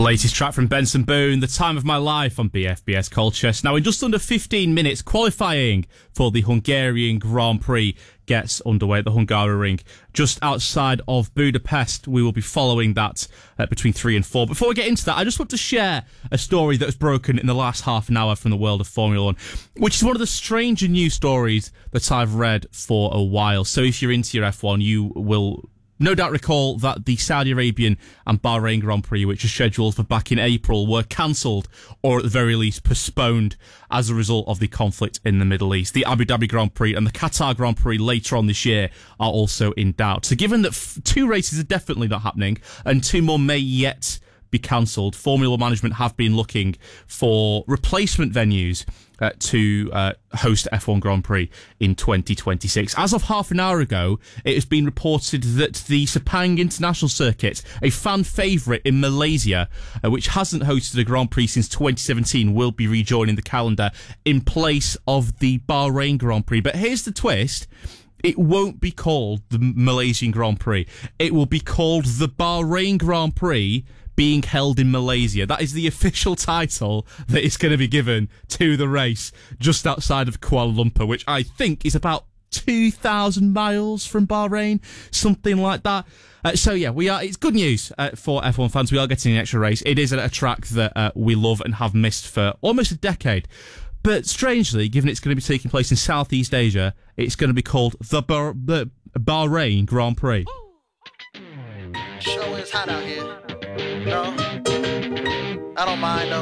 Latest track from Benson Boone, The Time of My Life on BFBS Colchester. Now, in just under 15 minutes, qualifying for the Hungarian Grand Prix gets underway at the Hungaroring just outside of Budapest. We will be following that between 3 and 4. Before we get into that, I just want to share a story that was broken in the last half an hour from the world of Formula 1, which is one of the stranger news stories that I've read for a while. So if you're into your F1, you will no doubt recall that the Saudi Arabian and Bahrain Grand Prix, which are scheduled for back in April, were cancelled or at the very least postponed as a result of the conflict in the Middle East. The Abu Dhabi Grand Prix and the Qatar Grand Prix later on this year are also in doubt. So given that 2 races are definitely not happening and 2 more may yet be cancelled, Formula management have been looking for replacement venues to host F1 Grand Prix in 2026. As of half an hour ago, it has been reported that the Sepang International Circuit, a fan favourite in Malaysia, which hasn't hosted a Grand Prix since 2017, will be rejoining the calendar in place of the Bahrain Grand Prix. But here's the twist. It won't be called the Malaysian Grand Prix. It will be called the Bahrain Grand Prix, being held in Malaysia. That is the official title that is going to be given to the race just outside of Kuala Lumpur, which I think is about 2,000 miles from Bahrain, something like that. It's good news for F1 fans. We are getting an extra race. It is a track that we love and have missed for almost a decade. But strangely, given it's going to be taking place in Southeast Asia, it's going to be called the Bahrain Grand Prix. Sure is hot out here. No, I don't mind though.